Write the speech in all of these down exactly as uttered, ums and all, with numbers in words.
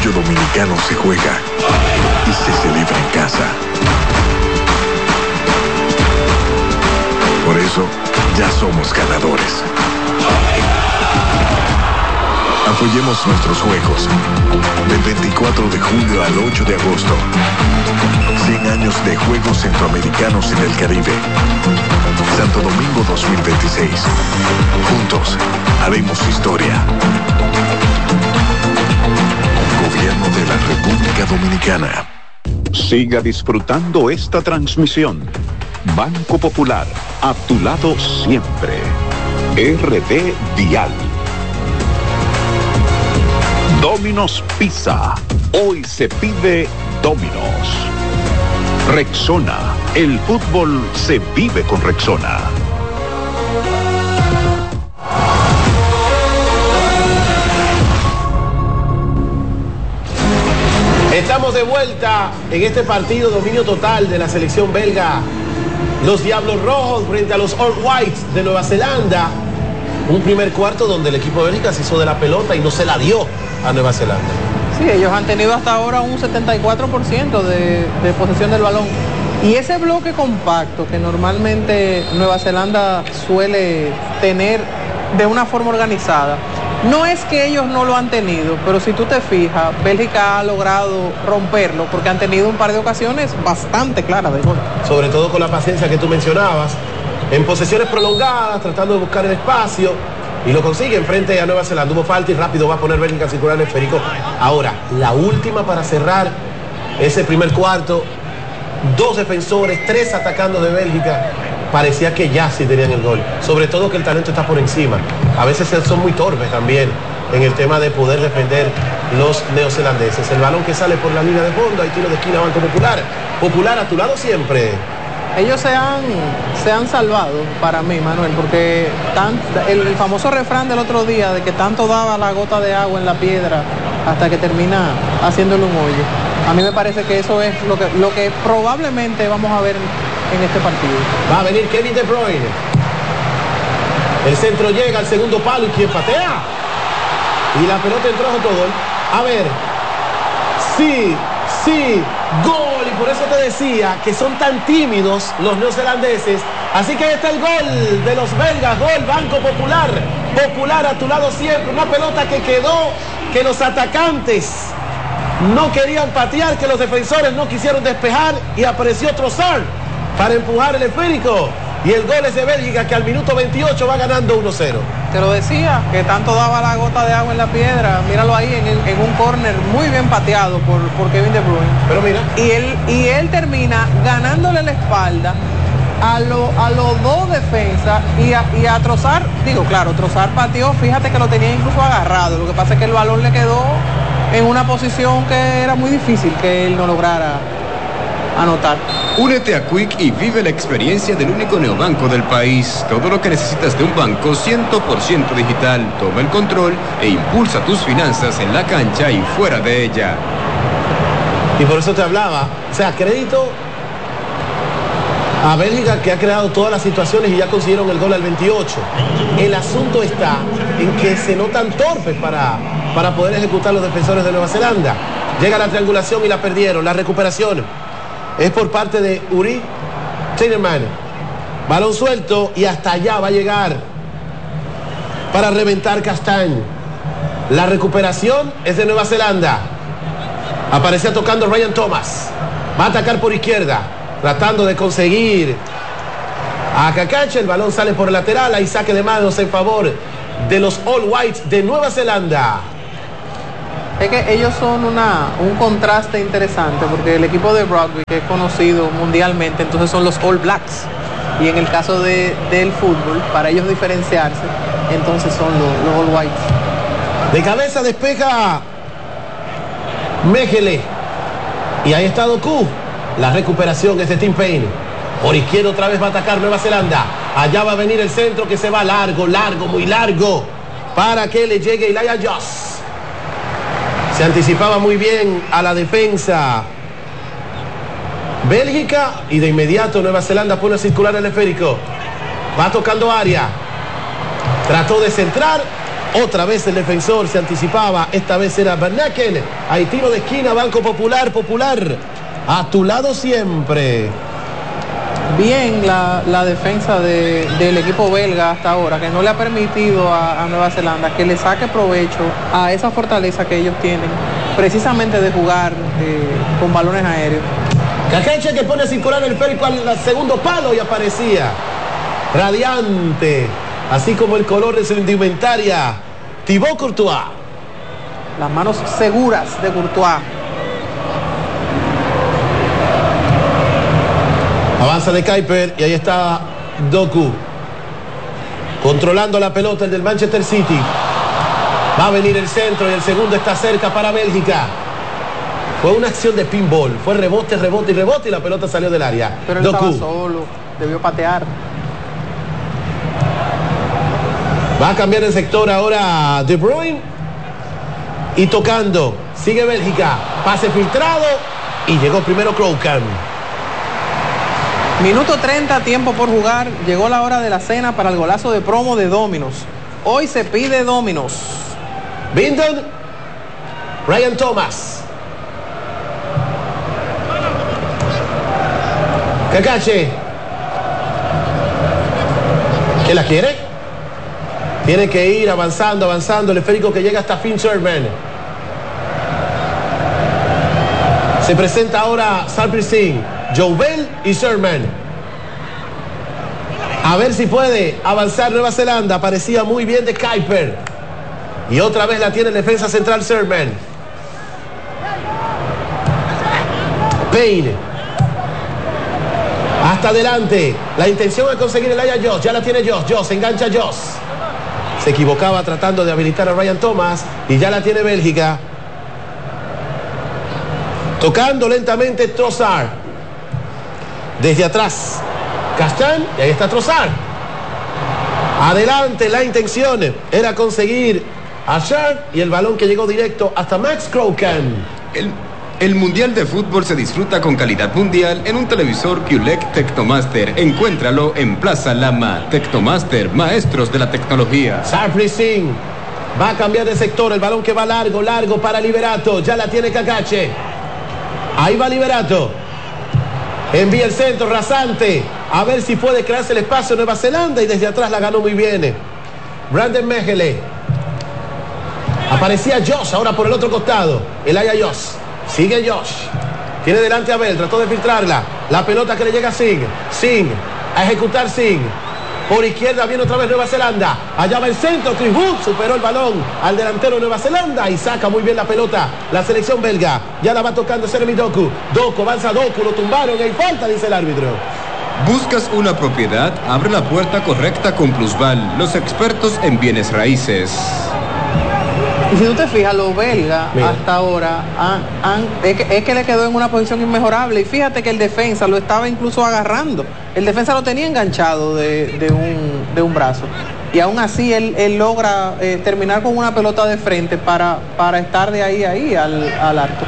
orgullo dominicano se juega y se celebra en casa. Por eso, ya somos ganadores. Apoyemos nuestros juegos. Del veinticuatro de julio al ocho de agosto. cien años de Juegos Centroamericanos en el Caribe. Santo Domingo dos mil veintiséis. Juntos, haremos historia. Gobierno de la República Dominicana. Siga disfrutando esta transmisión. Banco Popular, a tu lado siempre. R D Dial. Domino's Pizza. Hoy se pide Domino's. Rexona. El fútbol se vive con Rexona. Estamos de vuelta en este partido, dominio total de la selección belga. Los Diablos Rojos frente a los All Whites de Nueva Zelanda. Un primer cuarto donde el equipo de Bélgica se hizo de la pelota y no se la dio a Nueva Zelanda. Sí, ellos han tenido hasta ahora un setenta y cuatro por ciento de, de posesión del balón. Y ese bloque compacto que normalmente Nueva Zelanda suele tener de una forma organizada, no es que ellos no lo han tenido, pero si tú te fijas, Bélgica ha logrado romperlo porque han tenido un par de ocasiones bastante claras de gol. Sobre todo con la paciencia que tú mencionabas, en posesiones prolongadas, tratando de buscar el espacio, y lo consiguen frente a Nueva Zelanda. Hubo falta y rápido va a poner Bélgica a circular el esférico. Ahora, la última para cerrar ese primer cuarto, dos defensores, tres atacando de Bélgica. Parecía que ya sí tenían el gol. Sobre todo que el talento está por encima. A veces son muy torpes también en el tema de poder defender los neozelandeses. El balón que sale por la línea de fondo, hay tiro de esquina, Banco Popular. Popular a tu lado siempre. Ellos se han, se han salvado para mí, Manuel, porque tan, el, el famoso refrán del otro día de que tanto daba la gota de agua en la piedra hasta que termina haciéndole un hoyo. A mí me parece que eso es lo que, lo que probablemente vamos a ver en este partido. Va a venir Kevin De Bruyne. El centro llega al segundo palo y quien patea. Y la pelota entró a autogol. A ver. Sí, sí, gol. Y por eso te decía que son tan tímidos los neozelandeses. Así que ahí está el gol de los belgas. Gol, Banco Popular. Popular a tu lado siempre. Una pelota que quedó, que los atacantes no querían patear, que los defensores no quisieron despejar y apareció Trossard para empujar el esférico. Y el gol es de Bélgica, que al minuto veintiocho va ganando uno cero. Te lo decía, que tanto daba la gota de agua en la piedra. Míralo ahí en, el, en un córner muy bien pateado por, por Kevin De Bruyne. Pero mira. Y él, y él termina ganándole la espalda a, lo, a los dos defensas y a, y a Trossard. Digo, claro, Trossard pateó, fíjate que lo tenía incluso agarrado. Lo que pasa es que el balón le quedó en una posición que era muy difícil que él no lograra anotar. Únete a Quick y vive la experiencia del único neobanco del país. Todo lo que necesitas de un banco cien por ciento digital. Toma el control e impulsa tus finanzas en la cancha y fuera de ella. Y por eso te hablaba, o sea, crédito a Bélgica, que ha creado todas las situaciones y ya consiguieron el gol al veintiocho. El asunto está en que se notan torpes para, para poder ejecutar los defensores de Nueva Zelanda. Llega la triangulación y la perdieron. La recuperación es por parte de Uri Tielemans. Balón suelto y hasta allá va a llegar para reventar Castagne. La recuperación es de Nueva Zelanda. Aparecía tocando Ryan Thomas. Va a atacar por izquierda, tratando de conseguir a Kakache. El balón sale por el lateral. Hay saque de manos en favor de los All Whites de Nueva Zelanda. Es que ellos son una, un contraste interesante, porque el equipo de rugby, que es conocido mundialmente, entonces son los All Blacks. Y en el caso de, del fútbol, para ellos diferenciarse, entonces son los, los All Whites. De cabeza despeja Mechele. Y ahí está Doku. La recuperación es de Tim Payne. Por izquierda otra vez va a atacar Nueva Zelanda. Allá va a venir el centro que se va largo, largo, muy largo, para que le llegue Elijah Joss. Se anticipaba muy bien a la defensa Bélgica y de inmediato Nueva Zelanda pone a circular el esférico. Va tocando área. Trató de centrar Otra vez el defensor se anticipaba. Esta vez era Bernaken. Hay tiro de esquina, Banco Popular, Popular. A tu lado siempre. Bien la, la defensa de, del equipo belga hasta ahora, que no le ha permitido a, a Nueva Zelanda que le saque provecho a esa fortaleza que ellos tienen, precisamente de jugar eh, con balones aéreos. Cacache que pone a circular el esférico al segundo palo y aparecía radiante, así como el color de su indumentaria, Thibaut Courtois. Las manos seguras de Courtois. Avanza de Kuiper y ahí está Doku. Controlando la pelota el del Manchester City. Va a venir el centro y el segundo está cerca para Bélgica. Fue una acción de pinball. Fue rebote, rebote y rebote y la pelota salió del área. Pero él Doku estaba solo. Debió patear. Va a cambiar el sector ahora De Bruyne. Y tocando. Sigue Bélgica. Pase filtrado. Y llegó primero Krokan. Minuto treinta, tiempo por jugar. Llegó la hora de la cena para el golazo de promo de Domino's. Hoy se pide Domino's. Bindon. Ryan Thomas. Cacache. ¿Qué la quiere? Tiene que ir avanzando, avanzando. El esférico que llega hasta Finn Sherman. Se presenta ahora Sarpreet Singh, Joubel y Sherman. A ver si puede avanzar Nueva Zelanda. Parecía muy bien de Kuiper. Y otra vez la tiene el defensa central Sherman. Payne. Hasta adelante. La intención es conseguir el Aya Joss. Ya la tiene Joss. Joss engancha Joss. Se equivocaba tratando de habilitar a Ryan Thomas. Y ya la tiene Bélgica. Tocando lentamente Trossard. Desde atrás Castan, y ahí está Trossard. Adelante, la intención era conseguir a Shard y el balón que llegó directo hasta Max Krokan. El, el Mundial de Fútbol se disfruta con calidad mundial en un televisor Q L E D Tecnomaster. Encuéntralo en Plaza Lama. Tecnomaster, maestros de la tecnología. Sarpreet Singh va a cambiar de sector. El balón que va largo, largo para Liberato. Ya la tiene Cacache. Ahí va Liberato. Envía el centro rasante. A ver si puede crearse el espacio Nueva Zelanda. Y desde atrás la ganó muy bien Brandon Mechele. Aparecía Josh ahora por el otro costado. El Aya Josh. Sigue Josh. Tiene delante a Bell. Trató de filtrarla. La pelota que le llega a Singh. Singh. A ejecutar Singh. Por izquierda viene otra vez Nueva Zelanda. Allá va el centro. Chris Wood superó el balón al delantero de Nueva Zelanda y saca muy bien la pelota. La selección belga. Ya la va tocando Jeremy Doku. Doku, avanza Doku. Lo tumbaron. Hay falta, dice el árbitro. ¿Buscas una propiedad? Abre la puerta correcta con Plusval. Los expertos en bienes raíces. Y si tú te fijas, los belgas Mira. hasta ahora han, han, es, que, es que le quedó en una posición inmejorable. Y fíjate que el defensa lo estaba incluso agarrando. El defensa lo tenía enganchado de, de, un, de un brazo. Y aún así él, él logra eh, terminar con una pelota de frente para, para estar de ahí a ahí al, al arco.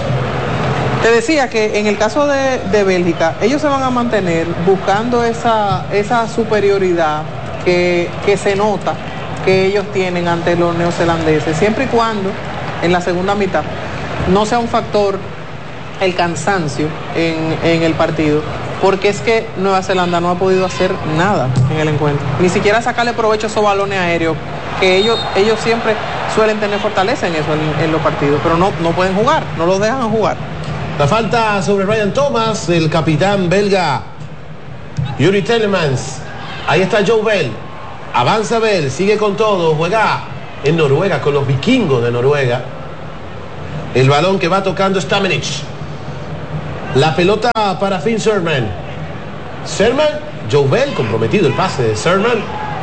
Te decía que en el caso de, de Bélgica, ellos se van a mantener buscando esa, esa superioridad que, que se nota que ellos tienen ante los neozelandeses, siempre y cuando en la segunda mitad no sea un factor el cansancio en, en el partido, porque es que Nueva Zelanda no ha podido hacer nada en el encuentro, ni siquiera sacarle provecho a esos balones aéreos, que ellos, ellos siempre suelen tener fortaleza en eso en, en los partidos, pero no, no pueden jugar, no los dejan jugar. La falta sobre Ryan Thomas, el capitán belga Yuri Telemans. Ahí está Joubel. Avanza Bell, sigue con todo, juega en Noruega, con los vikingos de Noruega. El balón que va tocando Stamenic. La pelota para Finn Sherman. Sherman, Joubel, comprometido el pase de Sherman.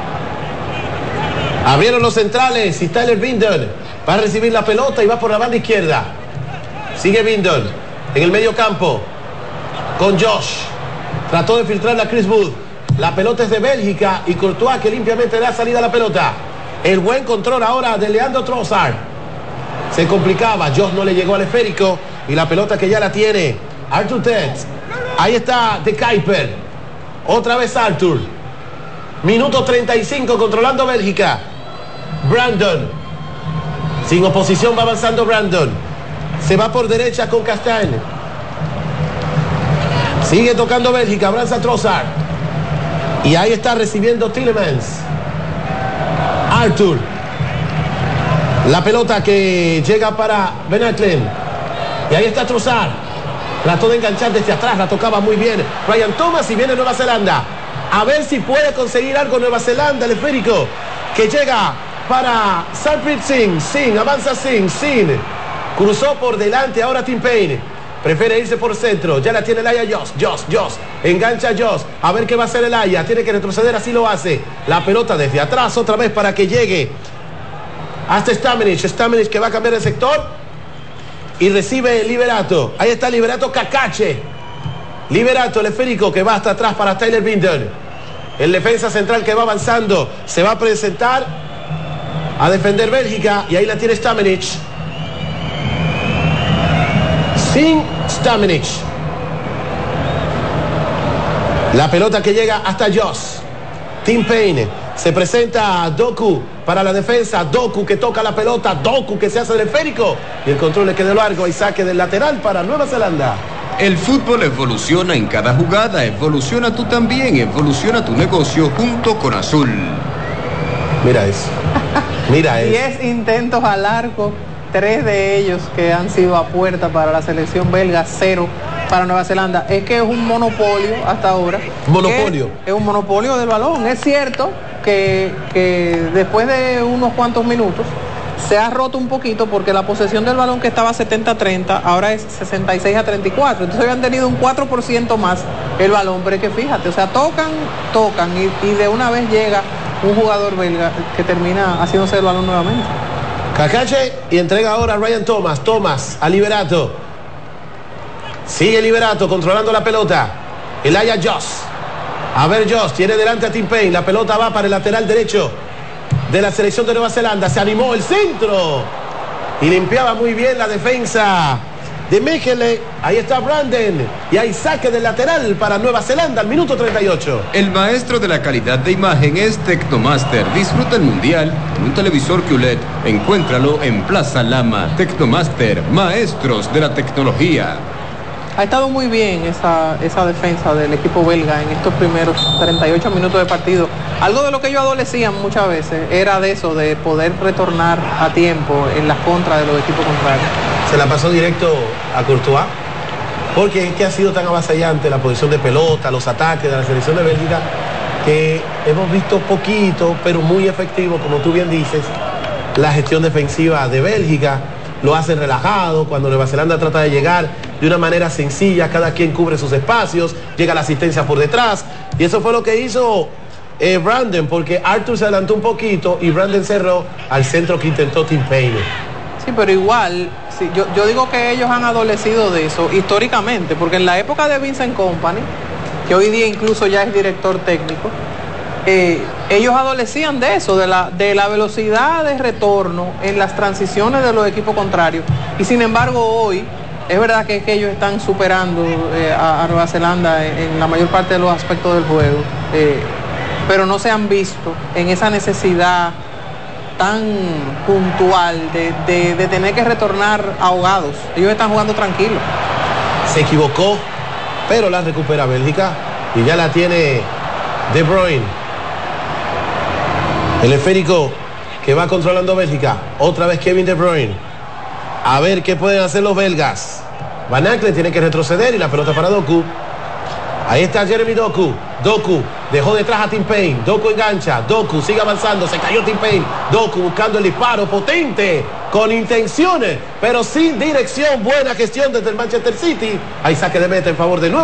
Abrieron los centrales y Tyler Bindon va a recibir la pelota y va por la banda izquierda. Sigue Bindon en el medio campo con Josh. Trató de filtrarla a Chris Wood. La pelota es de Bélgica y Courtois que limpiamente da salida a la pelota. El buen control ahora de Leandro Trossard. Se complicaba, Josh no le llegó al esférico y la pelota que ya la tiene Arthur Tets. Ahí está de Kuiper. Otra vez Arthur. Minuto treinta y cinco controlando Bélgica. Brandon. Sin oposición va avanzando Brandon. Se va por derecha con Castagne. Sigue tocando Bélgica, avanza Trossard. Y ahí está recibiendo Tielemans. Arthur. La pelota que llega para Ben Acklin. Y ahí está Trossard. Trató de enganchar desde atrás, la tocaba muy bien Ryan Thomas y viene Nueva Zelanda. A ver si puede conseguir algo Nueva Zelanda, el esférico que llega para Sarpreet Singh. Singh, avanza Singh, Singh. Cruzó por delante ahora Tim Payne. Prefiere irse por centro. Ya la tiene el Aya Joss. Joss, Joss. Engancha Joss. A ver qué va a hacer el Aya. Tiene que retroceder, así lo hace. La pelota desde atrás otra vez para que llegue hasta Stamenic. Stamenic que va a cambiar de sector. Y recibe Liberato. Ahí está Liberato Cacache. Liberato, el esférico que va hasta atrás para Tyler Binder. El defensa central que va avanzando. Se va a presentar a defender Bélgica. Y ahí la tiene Stamenic. Sin Stamenic. La pelota que llega hasta Joss. Tim Payne. Se presenta a Doku para la defensa. Doku que toca la pelota. Doku que se hace el esférico. Y el control le queda largo. Y saque del lateral para Nueva Zelanda. El fútbol evoluciona en cada jugada. Evoluciona tú también. Evoluciona tu negocio junto con Azul. Mira eso. Mira eso. diez intentos al arco. Tres de ellos que han sido a puerta para la selección belga. Cero para Nueva Zelanda. Es que es un monopolio hasta ahora. Monopolio. Es un monopolio del balón. Es cierto que, que después de unos cuantos minutos se ha roto un poquito porque la posesión del balón que estaba setenta a treinta ahora es sesenta y seis a treinta y cuatro. Entonces habían tenido un cuatro por ciento más el balón. Pero es que fíjate, o sea, tocan, tocan y, y de una vez llega un jugador belga que termina haciéndose el balón nuevamente. Cacache y entrega ahora a Ryan Thomas. Thomas a Liberato. Sigue Liberato controlando la pelota. Elijah Joss. A ver Joss, tiene delante a Tim Payne. La pelota va para el lateral derecho de la selección de Nueva Zelanda. Se animó el centro. Y limpiaba muy bien la defensa de Mechelen. Ahí está Brandon. Y hay saque del lateral para Nueva Zelanda al minuto treinta y ocho. El maestro de la calidad de imagen es Tecnomaster. Disfruta el mundial en un televisor Q L E D. Encuéntralo en Plaza Lama. Tecnomaster, maestros de la tecnología. Ha estado muy bien esa, esa defensa del equipo belga en estos primeros treinta y ocho minutos de partido. Algo de lo que ellos adolecían muchas veces era de eso, de poder retornar a tiempo en las contras de los equipos contrarios. Se la pasó directo a Courtois, porque es que ha sido tan avasallante la posición de pelota, los ataques de la selección de Bélgica, que hemos visto poquito, pero muy efectivo, como tú bien dices, la gestión defensiva de Bélgica. Lo hacen relajado, cuando Nueva Zelanda trata de llegar de una manera sencilla, cada quien cubre sus espacios, llega la asistencia por detrás, y eso fue lo que hizo eh, Brandon, porque Arthur se adelantó un poquito y Brandon cerró al centro que intentó Tim Payne. Sí, pero igual, sí, yo, yo digo que ellos han adolecido de eso históricamente, porque en la época de Vincent Kompany, que hoy día incluso ya es director técnico, eh, ellos adolecían de eso, de la, de la velocidad de retorno en las transiciones de los equipos contrarios. Y sin embargo hoy, es verdad que, que ellos están superando eh, a, a Nueva Zelanda en, en la mayor parte de los aspectos del juego, eh, pero no se han visto en esa necesidad tan puntual de, de, de tener que retornar ahogados. Ellos están jugando tranquilos. Se equivocó, pero la recupera Bélgica y ya la tiene De Bruyne. El esférico que va controlando Bélgica. Otra vez Kevin De Bruyne. A ver qué pueden hacer los belgas. Van Acklin tiene que retroceder y la pelota para Doku. Ahí está Jeremy Doku. Doku dejó detrás a Tim Payne. Doku engancha. Doku sigue avanzando. Se cayó Tim Payne. Doku buscando el disparo potente. Con intenciones, pero sin dirección. Buena gestión desde el Manchester City. Hay saque de meta en favor de Nueva